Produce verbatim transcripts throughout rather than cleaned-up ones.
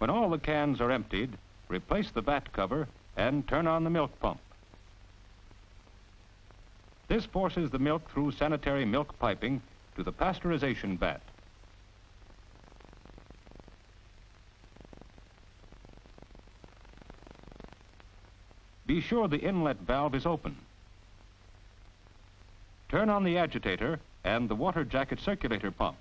When all the cans are emptied, replace the vat cover and turn on the milk pump. This forces the milk through sanitary milk piping to the pasteurization vat. Be sure the inlet valve is open. Turn on the agitator and the water jacket circulator pump.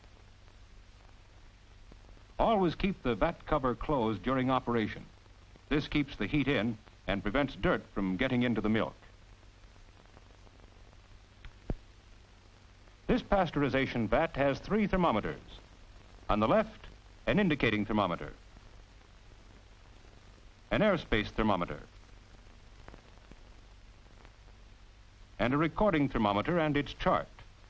Always keep the vat cover closed during operation. This keeps the heat in and prevents dirt from getting into the milk. This pasteurization vat has three thermometers. On the left, an indicating thermometer, an airspace thermometer, and a recording thermometer and its chart.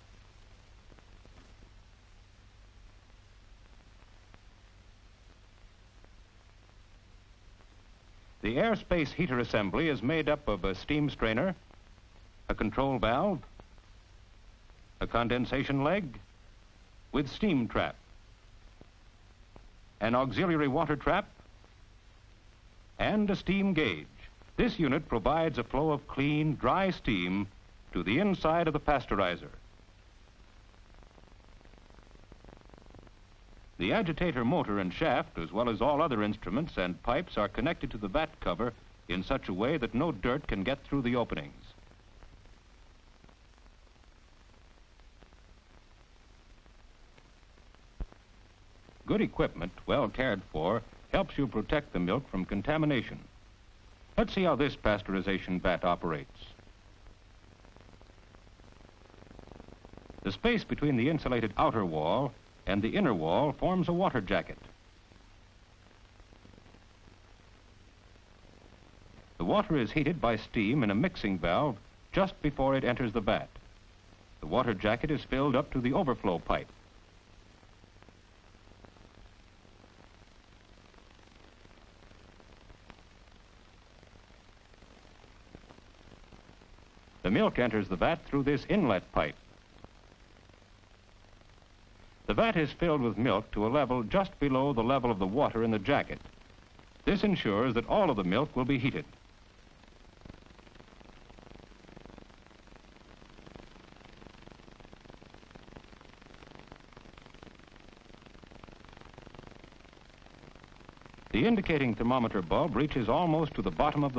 The airspace heater assembly is made up of a steam strainer, a control valve, a condensation leg with steam trap, an auxiliary water trap, and a steam gauge. This unit provides a flow of clean, dry steam to the inside of the pasteurizer. The agitator motor and shaft, as well as all other instruments and pipes, are connected to the vat cover in such a way that no dirt can get through the openings. Good equipment, well cared for, helps you protect the milk from contamination. Let's see how this pasteurization vat operates. The space between the insulated outer wall and the inner wall forms a water jacket. The water is heated by steam in a mixing valve just before it enters the vat. The water jacket is filled up to the overflow pipe. The milk enters the vat through this inlet pipe. The vat is filled with milk to a level just below the level of the water in the jacket. This ensures that all of the milk will be heated. The indicating thermometer bulb reaches almost to the bottom of the